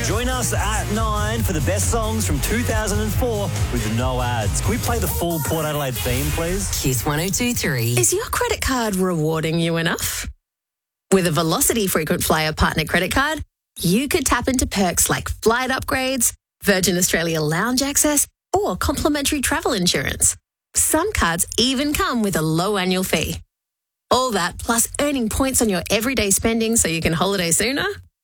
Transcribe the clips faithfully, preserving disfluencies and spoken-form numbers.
Join us at nine for the best songs from two thousand four with no ads. Can we play the full Port Adelaide theme, please? Kiss one oh two three. Is your credit card rewarding you enough? With a Velocity Frequent Flyer Partner credit card, you could tap into perks like flight upgrades, Virgin Australia lounge access, or complimentary travel insurance. Some cards even come with a low annual fee. All that plus earning points on your everyday spending so you can holiday sooner?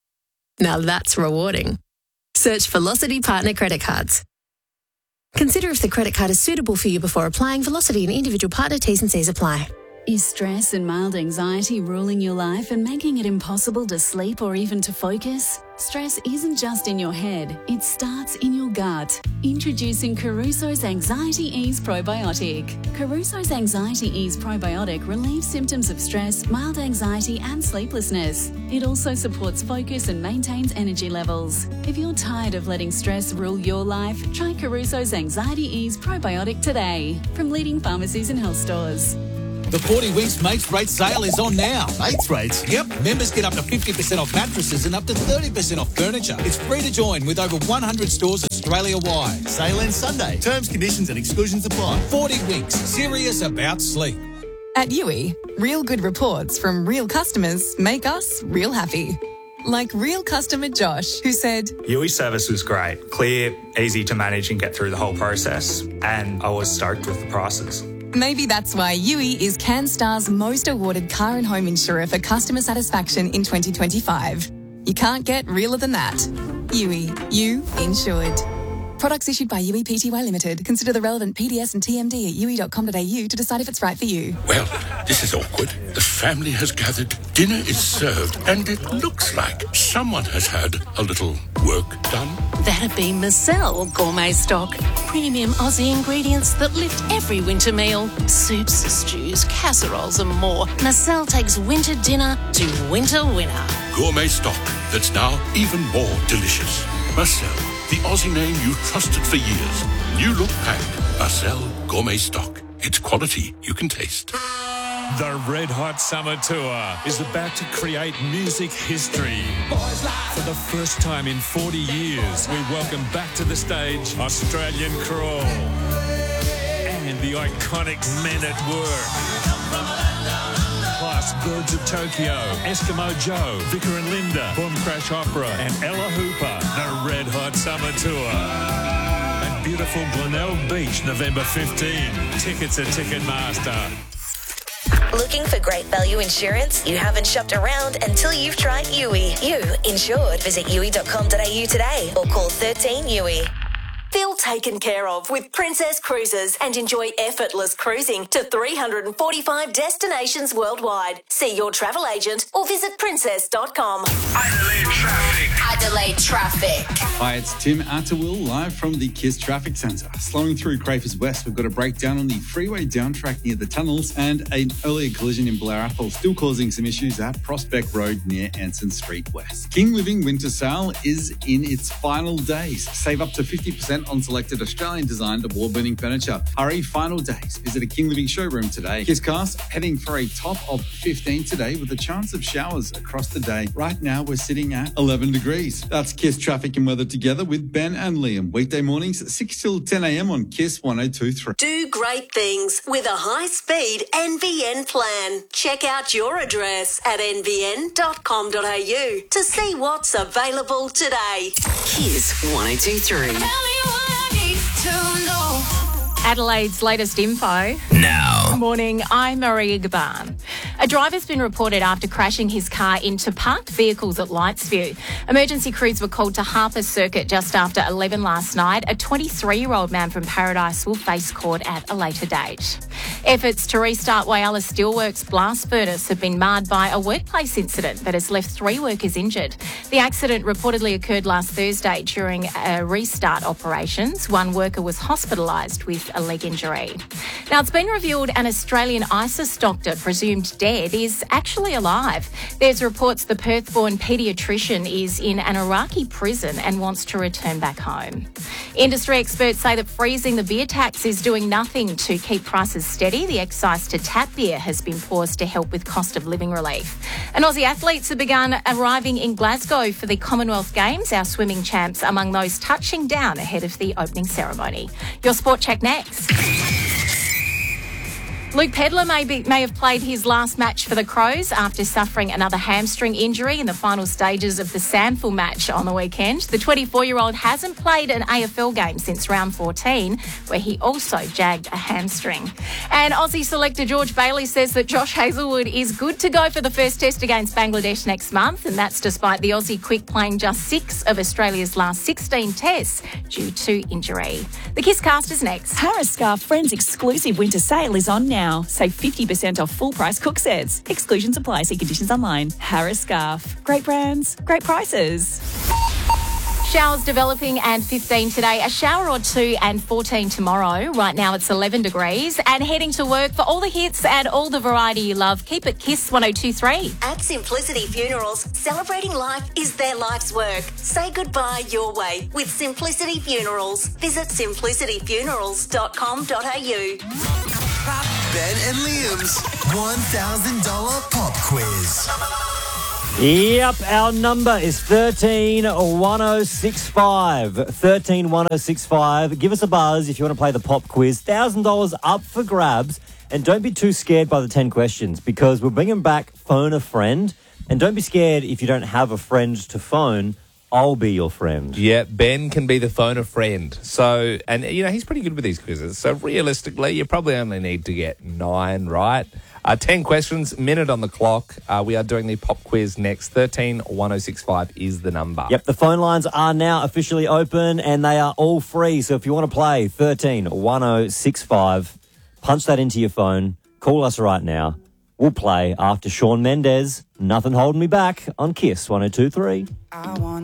Now that's rewarding. Search Velocity Partner Credit Cards. Consider if the credit card is suitable for you before applying. Velocity and individual partner T's and C's apply. Is stress and mild anxiety ruling your life and making it impossible to sleep or even to focus? Stress isn't just in your head, it starts in your gut. Introducing Caruso's Anxiety Ease Probiotic. Caruso's Anxiety Ease Probiotic relieves symptoms of stress, mild anxiety and sleeplessness. It also supports focus and maintains energy levels. If you're tired of letting stress rule your life, try Caruso's Anxiety Ease Probiotic today from leading pharmacies and health stores. The forty Winks Mates Rate sale is on now. Mates Rates? Yep. Members get up to fifty percent off mattresses and up to thirty percent off furniture. It's free to join with over one hundred stores Australia-wide. Sale ends Sunday. Terms, conditions and exclusions apply. forty Winks. Serious about sleep. At U I, real good reports from real customers make us real happy. Like real customer Josh, who said, U I service was great. Clear, easy to manage and get through the whole process. And I was stoked with the prices. Maybe that's why U I is CanStar's most awarded car and home insurer for customer satisfaction in twenty twenty-five. You can't get realer than that. U I, you insured. Products issued by U I Pty Limited. Consider the relevant P D S and T M D at u i dot com dot a u to decide if it's right for you. Well, this is awkward. The family has gathered, dinner is served, and it looks like someone has had a little work done. That'd be Marcel Gourmet Stock. Premium Aussie ingredients that lift every winter meal. Soups, stews, casseroles and more. Marcel takes winter dinner to winter winner. Gourmet stock that's now even more delicious. Marcel, the Aussie name you trusted for years. New look packed. Marcel Gourmet Stock. It's quality you can taste. The Red Hot Summer Tour is about to create music history. For the first time in forty years, we welcome back to the stage Australian Crawl and the iconic Men at Work. Plus Birds of Tokyo, Eskimo Joe, Vicar and Linda, Boom Crash Opera and Ella Hooper. The Red Hot Summer Tour. At beautiful Glenelg Beach, November fifteenth. Tickets at Ticketmaster. Looking for great value insurance? You haven't shopped around until you've tried U I. You insured. Visit u i dot com dot a u today or call thirteen U I. Feel taken care of with Princess Cruises and enjoy effortless cruising to three hundred forty-five destinations worldwide. See your travel agent or visit princess dot com. Adelaide traffic. Adelaide traffic. Hi, it's Tim Atterwill live from the Kiss Traffic Centre. Slowing through Crafers West, we've got a breakdown on the freeway downtrack near the tunnels and an earlier collision in Blair Athol, still causing some issues at Prospect Road near Anson Street West. King Living Winter Sale is in its final days. Save up to fifty percent on selected Australian-designed award-winning furniture. Hurry, final days. Visit a King Living showroom today. Kisscast heading for a top of fifteen today with a chance of showers across the day. Right now, we're sitting at eleven degrees. That's Kiss Traffic and Weather together with Ben and Liam. Weekday mornings, six till ten a.m. on Kiss one oh two three. Do great things with a high-speed N V N plan. Check out your address at n v n dot com dot a u to see what's available today. Kiss one oh two three. Adelaide's latest info. Now. Morning, I'm Maria Gaban. A driver's been reported after crashing his car into parked vehicles at Lightsview. Emergency crews were called to Harper Circuit just after eleven last night. A twenty-three-year-old man from Paradise will face court at a later date. Efforts to restart Whyalla Steelworks blast furnace have been marred by a workplace incident that has left three workers injured. The accident reportedly occurred last Thursday during a restart operations. One worker was hospitalised with a leg injury. Now, it's been revealed an Australian ISIS doctor presumed dead is actually alive. There's reports the Perth-born paediatrician is in an Iraqi prison and wants to return back home. Industry experts say that freezing the beer tax is doing nothing to keep prices steady. The excise to tap beer has been paused to help with cost of living relief. And Aussie athletes have begun arriving in Glasgow for the Commonwealth Games, our swimming champs among those touching down ahead of the opening ceremony. Your sport check next. Luke Pedlar may, be, may have played his last match for the Crows after suffering another hamstring injury in the final stages of the Samful match on the weekend. The twenty-four-year-old hasn't played an A F L game since round fourteen, where he also jagged a hamstring. And Aussie selector George Bailey says that Josh Hazlewood is good to go for the first test against Bangladesh next month, and that's despite the Aussie quick playing just six of Australia's last sixteen tests due to injury. The Kiss Cast is next. Harris Scarf Friends exclusive winter sale is on now. Save fifty percent off full price cook sets. Exclusions apply. See conditions online. Harris Scarf. Great brands, great prices. Showers developing and fifteen today, a shower or two and fourteen tomorrow. Right now it's eleven degrees and heading to work. For all the hits and all the variety you love, keep it Kiss one oh two three. At Simplicity Funerals, celebrating life is their life's work. Say goodbye your way with Simplicity Funerals. Visit simplicity funerals dot com dot a u. Ben and Liam's one thousand dollars pop quiz. Yep, our number is thirteen one oh six five. thirteen one oh six five. Give us a buzz if you want to play the pop quiz. one thousand dollars up for grabs. And don't be too scared by the ten questions, because we're bringing back Phone a Friend. And don't be scared if you don't have a friend to phone. I'll be your friend. Yeah, Ben can be the phone a friend. So, and, you know, he's pretty good with these quizzes. So, realistically, you probably only need to get nine right. Uh, ten questions, minute on the clock. Uh, we are doing the pop quiz next. thirteen one oh six five is the number. Yep, the phone lines are now officially open and they are all free. So, if you want to play thirteen one oh six five, punch that into your phone. Call us right now. We'll play after Shawn Mendes. Nothing holding me back on Kiss one oh two three. I want